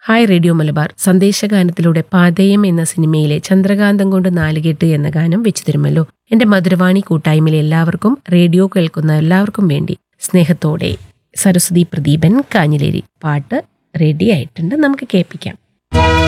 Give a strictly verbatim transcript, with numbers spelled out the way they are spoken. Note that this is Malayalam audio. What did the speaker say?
ഹായ് റേഡിയോ മലബാർ സന്ദേശഗാനത്തിലൂടെ പാതയം എന്ന സിനിമയിലെ ചന്ദ്രകാന്തം കൊണ്ട് നാലുകെട്ട് എന്ന ഗാനം വെച്ചു തരുമല്ലോ. എന്റെ മധുരവാണി കൂട്ടായ്മയിലെ എല്ലാവർക്കും, റേഡിയോ കേൾക്കുന്ന എല്ലാവർക്കും വേണ്ടി സ്നേഹത്തോടെ സരസ്വതി പ്രദീപൻ കാഞ്ഞിലേരി. പാട്ട് റെഡി ആയിട്ടുണ്ട്, നമുക്ക് കേൾപ്പിക്കാം.